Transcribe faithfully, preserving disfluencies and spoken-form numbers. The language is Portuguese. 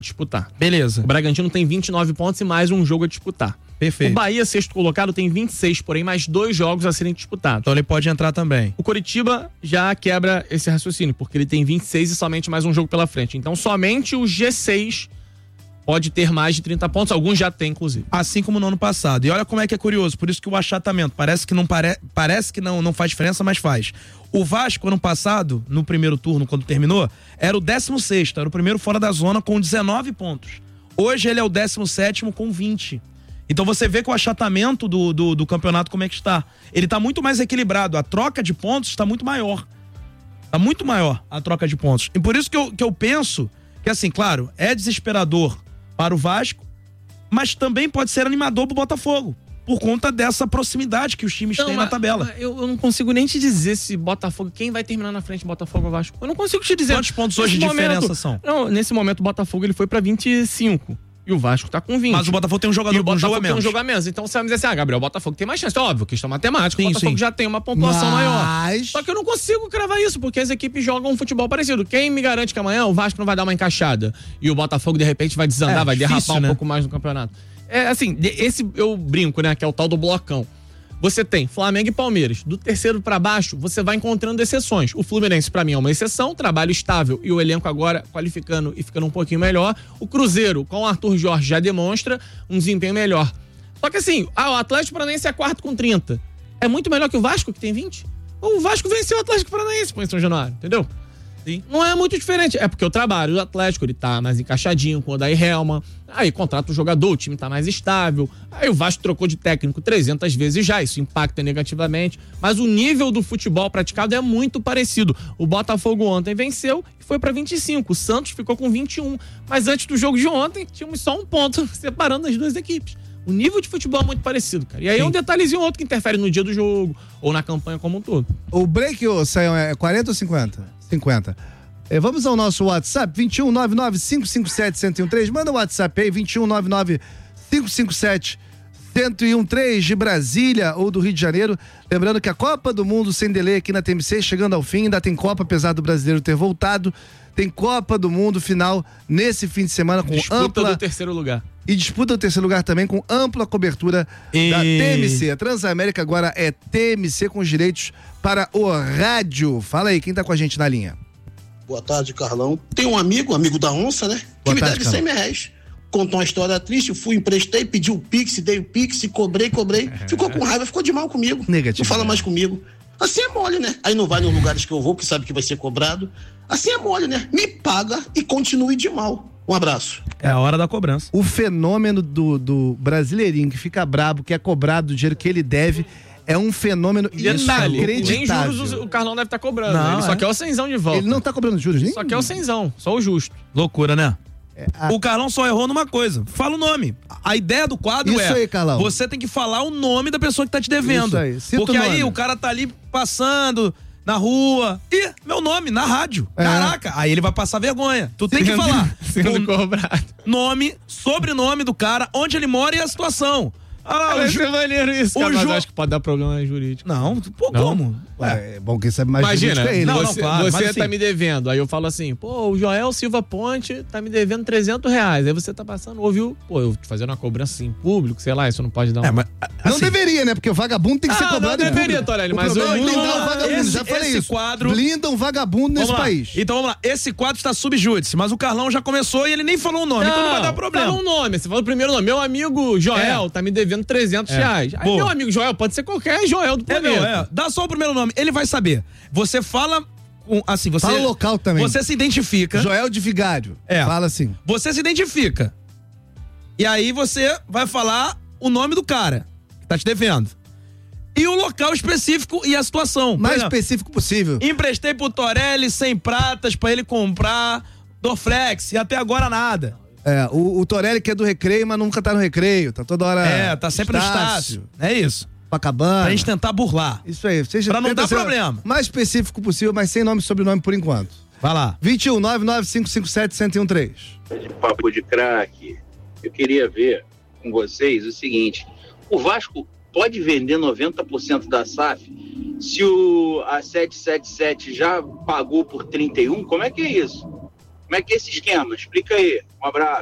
disputar. Beleza. O Bragantino tem vinte e nove pontos e mais um jogo a disputar. Perfeito. O Bahia, sexto colocado, tem vinte e seis, porém mais dois jogos a serem disputados. Então ele pode entrar também. O Coritiba já quebra esse raciocínio, porque ele tem vinte e seis e somente mais um jogo pela frente. Então somente o G seis pode ter mais de trinta pontos, alguns já tem, inclusive. Assim como no ano passado. E olha como é que é curioso, por isso que o achatamento parece que não, pare... parece que não, não faz diferença, mas faz. O Vasco, ano passado, no primeiro turno, quando terminou, era o décimo sexto, era o primeiro fora da zona com dezenove pontos. Hoje ele é o décimo sétimo com vinte. Então você vê que o achatamento do, do, do campeonato como é que está. Ele está muito mais equilibrado, a troca de pontos está muito maior. Está muito maior a troca de pontos. E por isso que eu, que eu penso que, assim, claro, é desesperador para o Vasco, mas também pode ser animador pro Botafogo, por conta dessa proximidade que os times não, têm mas, na tabela. Eu, eu não consigo nem te dizer se Botafogo, quem vai terminar na frente, Botafogo ou Vasco. Eu não consigo te dizer. Quantos pontos hoje de diferença são? Não, nesse momento o Botafogo ele foi pra vinte e cinco. E o Vasco tá com vinte. Mas o Botafogo tem um jogador com um jogo a menos. tem um jogo a menos. Então você vai me dizer assim, ah, Gabriel, o Botafogo tem mais chance. Óbvio, questão matemática, sim, o Botafogo sim. já tem uma pontuação Mas... maior. Só que eu não consigo cravar isso, porque as equipes jogam um futebol parecido. Quem me garante que amanhã o Vasco não vai dar uma encaixada e o Botafogo, de repente, vai desandar, é, vai difícil, derrapar um né? pouco mais no campeonato? É assim, esse eu brinco, né, que é o tal do blocão. Você tem Flamengo e Palmeiras. Do terceiro pra baixo, você vai encontrando exceções. O Fluminense, pra mim, é uma exceção. Trabalho estável e o elenco agora qualificando e ficando um pouquinho melhor. O Cruzeiro, com o Arthur Jorge, já demonstra um desempenho melhor. Só que assim, ah, o Atlético Paranaense é quarto com trinta. É muito melhor que o Vasco, que tem vinte? O Vasco venceu o Atlético Paranaense, põe em São Januário, entendeu? Sim. Não é muito diferente. É porque o trabalho do Atlético, ele tá mais encaixadinho com o Odair Helman. Aí contrata o jogador, o time tá mais estável. Aí o Vasco trocou de técnico trezentas vezes já, isso impacta negativamente. Mas o nível do futebol praticado é muito parecido. O Botafogo ontem venceu e foi pra vinte e cinco. O Santos ficou com vinte e um. Mas antes do jogo de ontem, tínhamos só um ponto separando as duas equipes. O nível de futebol é muito parecido, cara. E aí Sim. é um detalhezinho outro que interfere no dia do jogo ou na campanha como um todo. O break, ô, Sayão, é quarenta ou cinquenta? cinquenta. É, vamos ao nosso WhatsApp, vinte e um, nove nove, cinco cinco sete, um zero um três. Manda o WhatsApp aí, vinte e um, nove nove, cinco cinco sete, um zero um três de Brasília ou do Rio de Janeiro. Lembrando que a Copa do Mundo sem delay aqui na T M C, chegando ao fim, ainda tem Copa, apesar do brasileiro ter voltado. Tem Copa do Mundo final nesse fim de semana com disputa ampla... do terceiro lugar. E disputa o terceiro lugar também com ampla cobertura e... da T M C. A Transamérica agora é T M C com os direitos para o rádio. Fala aí, quem tá com a gente na linha? Boa tarde, Carlão. Tem um amigo, amigo da onça, né? Que Boa me tarde, deve cem reais. Contou uma história triste, fui, emprestei, pedi o Pix, dei o Pix, cobrei, cobrei. Ficou com raiva, ficou de mal comigo. Negativo. Não fala mais comigo. Assim é mole, né? Aí não vai nos lugares que eu vou, porque sabe que vai ser cobrado. Assim é mole, né? Me paga e continue de mal. Um abraço. É a hora da cobrança. O fenômeno do, do brasileirinho que fica brabo, que é cobrado do dinheiro que ele deve, é um fenômeno Detalhe, inacreditável. nem juros o Carlão deve estar tá cobrando. Não, ele só é. quer o cenzão de volta. Ele não tá cobrando juros, nem? Só quer o cenzão, só o justo. Loucura, né? É, a... O Carlão só errou numa coisa. Fala o nome. A ideia do quadro Isso é... aí, Carlão. Você tem que falar o nome da pessoa que tá te devendo. Isso aí. Cita Porque o aí nome. o cara tá ali passando na rua. Ih, meu nome, na rádio. É. Caraca. Aí ele vai passar vergonha. Tu tem que falar. Sendo cobrado. Nome, sobrenome do cara, onde ele mora e a situação. Ah, Vai o ser maneiro isso, o cara, mas Ju- acho que pode dar problema jurídico. Não, pô, Não? como? É, é bom que sabe mais Imagina, jurídico é ele. não, você, claro, você mas assim- tá me devendo, aí eu falo assim, pô, o Joel Silva Ponte tá me devendo trezentos reais, aí você tá passando, ouviu, pô, eu fazendo uma cobrança assim em público, sei lá, isso não pode dar um... É, mas, Não assim, deveria, né? Porque o vagabundo tem que ser Ah, cobrado não em deveria, público. Torelli, O mas problema eu- é blindar Vamos o lá, vagabundo. esse- Já falei esse isso. quadro- Blinda um vagabundo nesse vamos lá. país. Então vamos lá, esse quadro está subjúdice, mas o Carlão já começou e ele nem falou o nome, então não vai dar problema. Fala um nome, você fala o primeiro nome. Meu amigo Joel É. tá me devendo trezentos É. reais. Aí Boa. meu amigo Joel pode ser qualquer Joel do É, planeta. meu, é. Dá só o primeiro nome, ele vai saber. Você fala, com- assim, você... Fala o local também. Você se identifica. Joel de Vigário. É. Fala assim. Você se identifica. E aí você vai falar o nome do cara que tá te devendo. E o local específico e a situação. Por Mais exemplo, específico possível. emprestei pro Torelli cem pratas pra ele comprar Dorflex e até agora nada. É, o, o Torelli que é do Recreio, mas nunca tá no Recreio. Tá toda hora... É, tá sempre no Estácio. É isso. Copacabana. Pra gente tentar burlar. Isso aí. Seja, Pra não tenta dar ser problema. Mais específico possível, mas sem nome e sobrenome por enquanto. Vai lá. vinte e um, nove nove cinco cinco sete, um zero um três. Papo de craque. Eu queria ver com vocês o seguinte: o Vasco pode vender noventa por cento da S A F se o a sete sete sete já pagou por trinta e um? Como é que é isso? Como é que é esse esquema? Explica aí. Um abraço.